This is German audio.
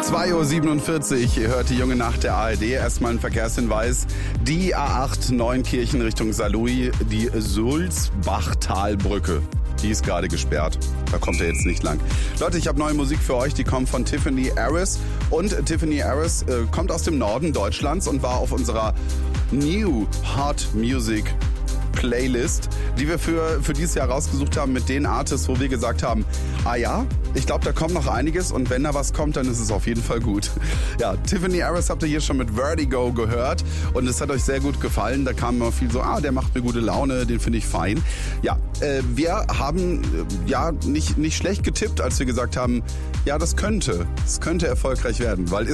2.47 Uhr, ihr hört die junge Nacht der ARD. Erstmal ein Verkehrshinweis. Die A8 Neunkirchen Richtung Saarlouis, die Sulzbachtalbrücke. Die ist gerade gesperrt. Da kommt er jetzt nicht lang. Leute, ich habe neue Musik für euch. Die kommt von Tiffany Harris. Und Tiffany Harris kommt aus dem Norden Deutschlands und war auf unserer New Hot Music Playlist, die wir für dieses Jahr rausgesucht haben mit den Artists, wo wir gesagt haben, ah ja, ich glaube, da kommt noch einiges und wenn da was kommt, dann ist es auf jeden Fall gut. Ja, Tiffany Harris habt ihr hier schon mit Vertigo gehört und es hat euch sehr gut gefallen. Da kam immer viel so, der macht mir gute Laune, den finde ich fein. Ja, wir haben nicht schlecht getippt, als wir gesagt haben, ja, das könnte erfolgreich werden, weil